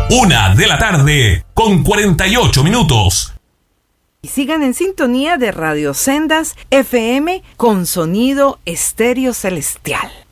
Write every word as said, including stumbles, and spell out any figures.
Una de la tarde con cuarenta y ocho minutos. Y sigan en sintonía de Radio Sendas F M con sonido estéreo celestial.